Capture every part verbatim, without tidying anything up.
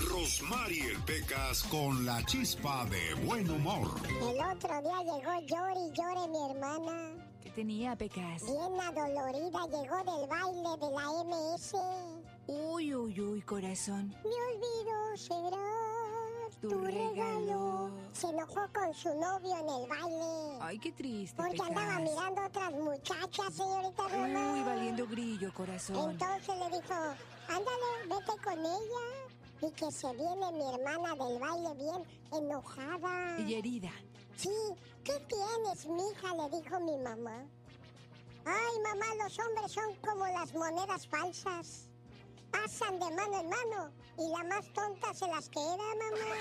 Rosmarie Pecas con la chispa de buen humor. El otro día llegó llore y llore mi hermana. ¿Qué tenía, Pecas? Bien adolorida, llegó del baile de la eme ese. Uy, uy, uy, corazón. Me olvidó celebrar Tu tu regalo. regalo. Se enojó con su novio en el baile. Ay, qué triste, Porque Pecas. andaba mirando a otras muchachas, señorita Roma. Uy, valiendo grillo, corazón. Entonces le dijo, ándale, vete con ella. Y que se viene mi hermana del baile bien enojada. Y herida. Sí, ¿qué tienes, mija? Le dijo mi mamá. Ay, mamá, los hombres son como las monedas falsas. Pasan de mano en mano y la más tonta se las queda, mamá.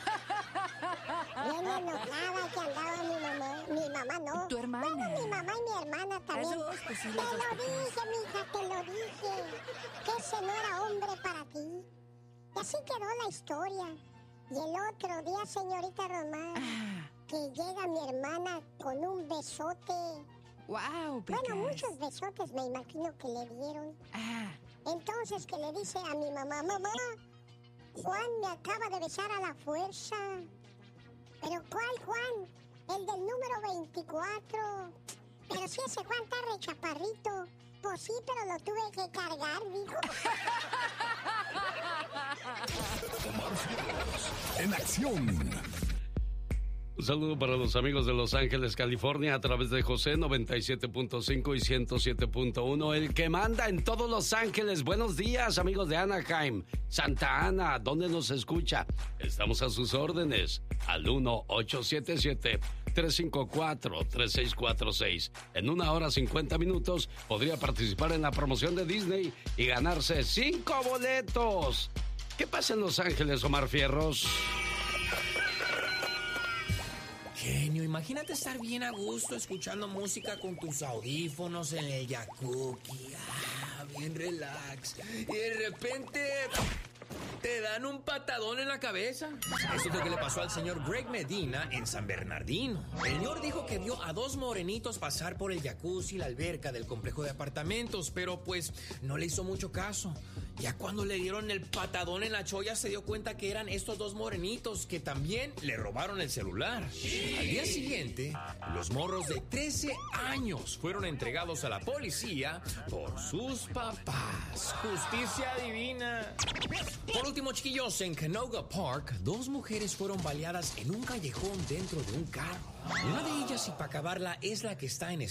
Bien enojada que andaba mi mamá. Mi mamá no. ¿Tu hermana? Bueno, mi mamá y mi hermana también. Las dos, pues sí, te las dos, lo Pecas. dije, mija, te lo dije. Que ese no era hombre para ti. Y así quedó la historia. Y el otro día, señorita Román, Ah, que llega mi hermana con un besote. wow, Pecas. Bueno, muchos besotes me imagino que le dieron. Ah, Entonces que le dice a mi mamá, mamá, Juan me acaba de besar a la fuerza. ¿Pero cuál Juan? El del número veinticuatro. Pero si ese Juan está re chaparrito. Pues sí, pero lo tuve que cargar, dijo. Omar Fierros en acción. Un saludo para los amigos de Los Ángeles, California, a través de José noventa y siete punto cinco y ciento siete punto uno, el que manda en todos Los Ángeles. Buenos días, amigos de Anaheim, Santa Ana, ¿dónde nos escucha? Estamos a sus órdenes, al uno ocho siete siete, tres cinco cuatro, tres seis cuatro seis. En una hora cincuenta minutos podría participar en la promoción de Disney y ganarse cinco boletos. ¿Qué pasa en Los Ángeles, Omar Fierros? Genio, imagínate estar bien a gusto escuchando música con tus audífonos en el jacuzzi, ah, bien relax, y de repente te dan un patadón en la cabeza. Eso es lo que le pasó al señor Greg Medina en San Bernardino. El señor dijo que vio a dos morenitos pasar por el jacuzzi y la alberca del complejo de apartamentos, pero pues no le hizo mucho caso. Ya cuando le dieron el patadón en la cholla se dio cuenta que eran estos dos morenitos que también le robaron el celular. Al día siguiente, los morros de trece años fueron entregados a la policía por sus papás. Justicia divina. Por último, chiquillos, en Canoga Park, dos mujeres fueron baleadas en un callejón dentro de un carro. Una de ellas, y para acabarla, es la que está en